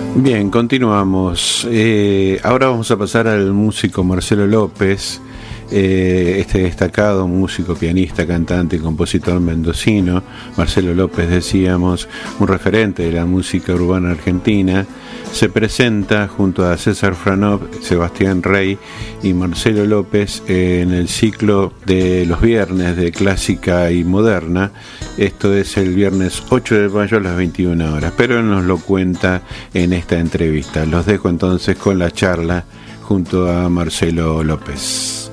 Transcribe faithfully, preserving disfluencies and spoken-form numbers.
Bien, continuamos. Eh, ahora vamos a pasar al músico Marcelo López, eh, este destacado músico, pianista, cantante y compositor mendocino. Marcelo López, decíamos, un referente de la música urbana argentina. Se presenta junto a César Franov, Sebastián Rey y Marcelo López eh, en el ciclo de los viernes de clásica y moderna. Esto es el viernes ocho de mayo a las veintiuna horas, pero él nos lo cuenta en esta entrevista. Los dejo entonces con la charla junto a Marcelo López.